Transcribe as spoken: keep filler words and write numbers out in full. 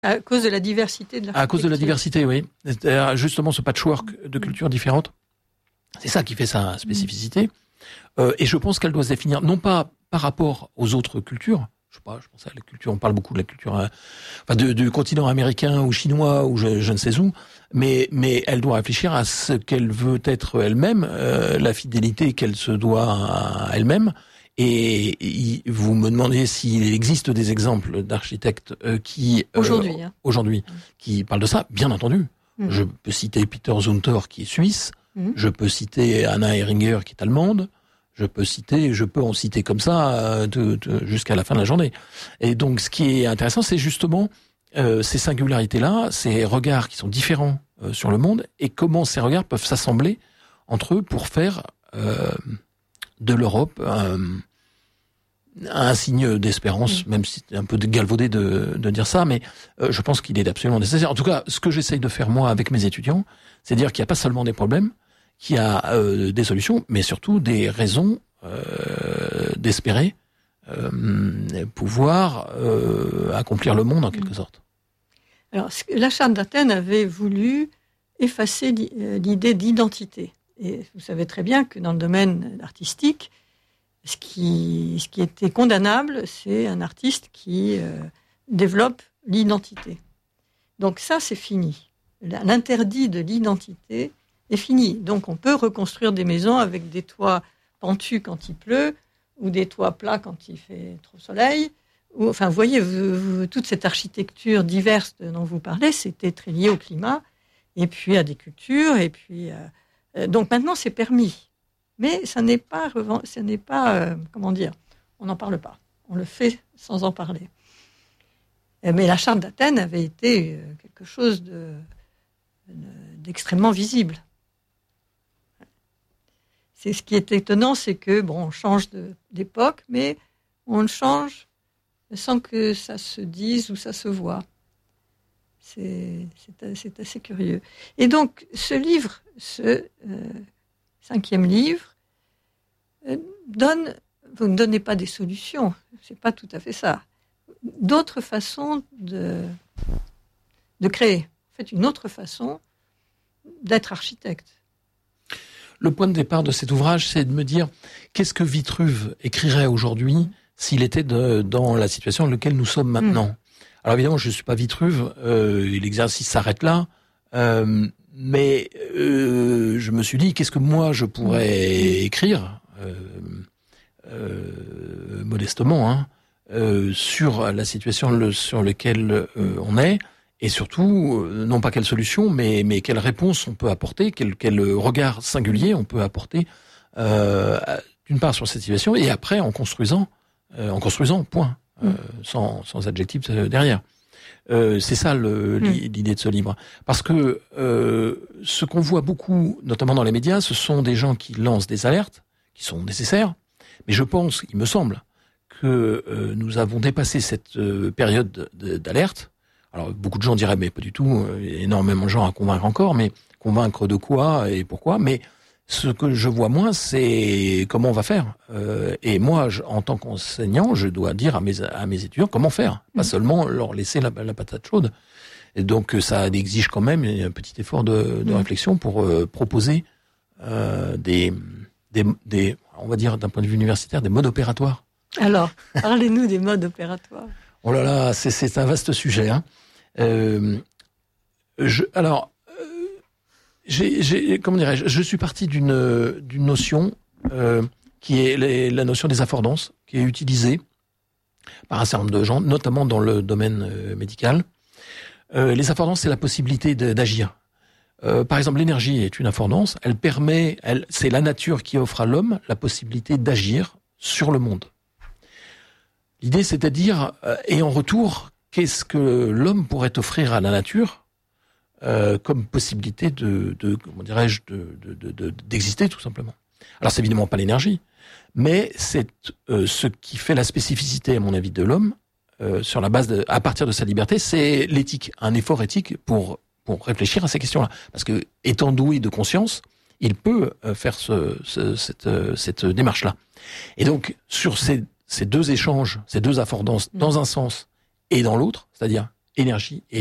À cause de la diversité de l'architecture. À cause de la diversité, oui. C'est-à-dire justement ce patchwork de cultures différentes. C'est ça qui fait sa spécificité. Euh, et je pense qu'elle doit se définir non pas par rapport aux autres cultures. Je sais pas, je pense à la culture, on parle beaucoup de la culture, euh, enfin de, du continent américain ou chinois ou je, je ne sais où, mais mais elle doit réfléchir à ce qu'elle veut être elle-même, euh, la fidélité qu'elle se doit à elle-même. Et, et vous me demandez s'il existe des exemples d'architectes euh, qui euh, aujourd'hui, hein. aujourd'hui mmh. qui parlent de ça. Bien entendu, mmh. je peux citer Peter Zumthor qui est suisse, mmh. je peux citer Anna Heringer qui est allemande. Je peux citer, je peux en citer comme ça euh, de, de, jusqu'à la fin de la journée. Et donc, ce qui est intéressant, c'est justement euh, ces singularités-là, ces regards qui sont différents euh, sur le monde, et comment ces regards peuvent s'assembler entre eux pour faire euh, de l'Europe un, un signe d'espérance, mmh. même si c'est un peu galvaudé de, de dire ça, mais euh, je pense qu'il est absolument nécessaire. En tout cas, ce que j'essaye de faire moi avec mes étudiants, c'est dire qu'il n'y a pas seulement des problèmes, qu'il y a euh, des solutions, mais surtout des raisons euh, d'espérer euh, pouvoir euh, accomplir le monde en quelque sorte. Alors, la Charte d'Athènes avait voulu effacer l'idée d'identité. Et vous savez très bien que dans le domaine artistique, ce qui, ce qui était condamnable, c'est un artiste qui euh, développe l'identité. Donc ça, c'est fini. L'interdit de l'identité est fini. Donc, on peut reconstruire des maisons avec des toits pentus quand il pleut ou des toits plats quand il fait trop soleil. Ou, enfin, vous voyez, vous, vous, toute cette architecture diverse dont vous parlez, c'était très lié au climat et puis à des cultures. Et puis, euh, donc, maintenant, c'est permis. Mais ça n'est pas, ça n'est pas euh, comment dire, on n'en parle pas. On le fait sans en parler. Mais la Charte d'Athènes avait été quelque chose de, d'extrêmement visible. C'est ce qui est étonnant, c'est que bon, on change de, d'époque, mais on le change sans que ça se dise ou ça se voit. C'est, c'est, c'est assez curieux. Et donc, ce livre, ce euh, cinquième livre, euh, donne. Vous ne donnez pas des solutions, c'est pas tout à fait ça. D'autres façons de de créer. En fait, une autre façon d'être architecte. Le point de départ de cet ouvrage, c'est de me dire qu'est-ce que Vitruve écrirait aujourd'hui s'il était de, dans la situation dans laquelle nous sommes maintenant. Mmh. Alors évidemment, je ne suis pas Vitruve, euh, l'exercice s'arrête là, euh, mais euh, je me suis dit qu'est-ce que moi je pourrais mmh. écrire, euh, euh, modestement, hein, euh, sur la situation le, sur laquelle euh, on est. Et surtout, non pas quelle solution, mais, mais quelle réponse on peut apporter, quel, quel regard singulier on peut apporter, euh, d'une part sur cette situation, et après en construisant, euh, en construisant, point, euh, mmh. sans, sans adjectif derrière. Euh, c'est ça le, mmh. l'idée de ce livre. Parce que euh, ce qu'on voit beaucoup, notamment dans les médias, ce sont des gens qui lancent des alertes, qui sont nécessaires, mais je pense, il me semble, que euh, nous avons dépassé cette euh, période de, d'alerte. Alors, beaucoup de gens diraient, mais pas du tout, il y a énormément de gens à convaincre encore, mais convaincre de quoi et pourquoi? Mais ce que je vois moins, c'est comment on va faire. Euh, et moi, je, en tant qu'enseignant, je dois dire à mes, à mes étudiants comment faire, pas mmh. seulement leur laisser la, la patate chaude. Et donc, ça exige quand même un petit effort de, de mmh. réflexion pour euh, proposer euh, des, des, des, on va dire d'un point de vue universitaire, des modes opératoires. Alors, parlez-nous des modes opératoires. Oh là là, c'est, c'est un vaste sujet, hein. Euh, je, alors, euh, j'ai, j'ai, comment dirais-je, je suis parti d'une, d'une notion euh, qui est les, la notion des affordances, qui est utilisée par un certain nombre de gens, notamment dans le domaine euh, médical. Euh, les affordances, c'est la possibilité de, d'agir. Euh, par exemple, l'énergie est une affordance. Elle permet, elle, c'est la nature qui offre à l'homme la possibilité d'agir sur le monde. L'idée, c'est de dire, euh, et en retour, qu'est-ce que l'homme pourrait offrir à la nature euh, comme possibilité de, de comment dirais-je, de, de, de, de, d'exister tout simplement. Alors c'est évidemment pas l'énergie, mais c'est euh, ce qui fait la spécificité, à mon avis, de l'homme euh, sur la base de, à partir de sa liberté, c'est l'éthique, un effort éthique pour pour réfléchir à ces questions-là, parce que étant doué de conscience, il peut euh, faire ce, ce, cette, euh, cette démarche-là. Et donc sur ces ces deux échanges, ces deux affordances, dans un sens et dans l'autre, c'est-à-dire énergie et